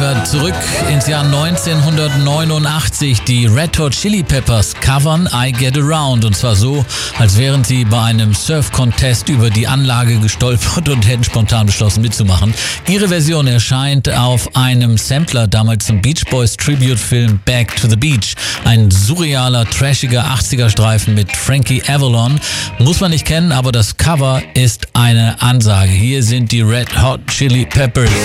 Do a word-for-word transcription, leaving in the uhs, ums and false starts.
wir zurück ins Jahr neunzehnhundertneunundachtzig. Die Red Hot Chili Peppers covern I Get Around, und zwar so, als wären sie bei einem Surf-Contest über die Anlage gestolpert und hätten spontan beschlossen mitzumachen. Ihre Version erscheint auf einem Sampler, damals zum Beach Boys Tribute-Film Back to the Beach. Ein surrealer, trashiger achtziger-Streifen mit Frankie Avalon. Muss man nicht kennen, aber das Cover ist eine Ansage. Hier sind die Red Hot Chili Peppers.